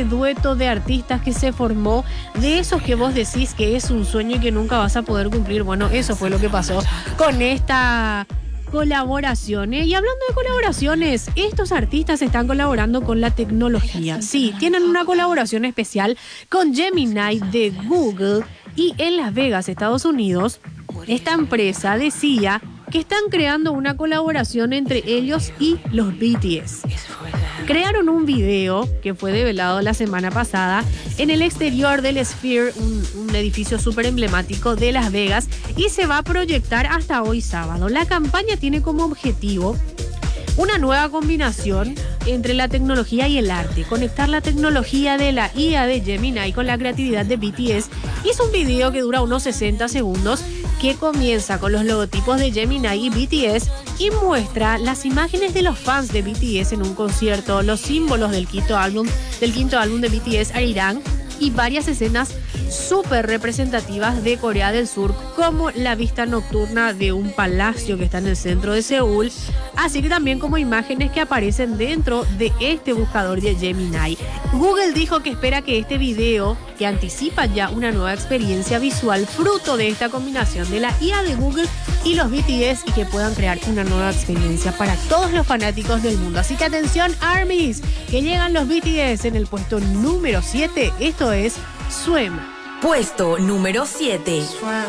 este dueto de artistas que se formó, de esos que vos decís que es un sueño y que nunca vas a poder cumplir. Bueno, eso fue lo que pasó con esta colaboración. Y hablando de colaboraciones, estos artistas están colaborando con la tecnología. Sí, tienen una colaboración especial con Gemini de Google, y en Las Vegas, Estados Unidos, esta empresa decía que están creando una colaboración entre ellos y los BTS. Crearon un video que fue develado la semana pasada en el exterior del Sphere, un edificio súper emblemático de Las Vegas, y se va a proyectar hasta hoy sábado. La campaña tiene como objetivo una nueva combinación entre la tecnología y el arte, conectar la tecnología de la IA de Gemini con la creatividad de BTS. Y es un video que dura unos 60 segundos que comienza con los logotipos de Gemini y BTS y muestra las imágenes de los fans de BTS en un concierto, los símbolos del quinto álbum de BTS, Arirang, y varias escenas súper representativas de Corea del Sur, como la vista nocturna de un palacio que está en el centro de Seúl, así que también como imágenes que aparecen dentro de este buscador de Gemini. Google dijo que espera que este video, que anticipa ya una nueva experiencia visual fruto de esta combinación de la IA de Google y los BTS, y que puedan crear una nueva experiencia para todos los fanáticos del mundo. Así que atención, ARMYs, que llegan los BTS en el puesto número 7. Esto es Swim. Puesto número 7.